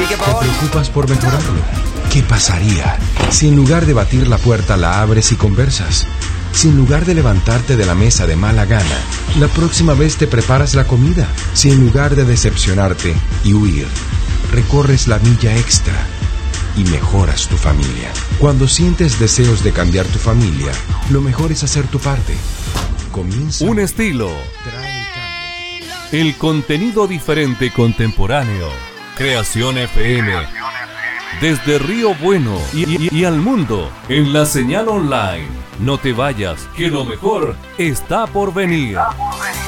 ¿Te preocupas por mejorarlo? ¿Qué pasaría si en lugar de batir la puerta la abres y conversas? Si en lugar de levantarte de la mesa de mala gana, la próxima vez te preparas la comida. Si en lugar de decepcionarte y huir, recorres la milla extra y mejoras tu familia. Cuando sientes deseos de cambiar tu familia, lo mejor es hacer tu parte. Comienza un estilo, trae el cambio. el contenido diferente contemporáneo. Creación FM. Desde Río Bueno y al mundo en la señal online. No te vayas, que lo mejor está por venir.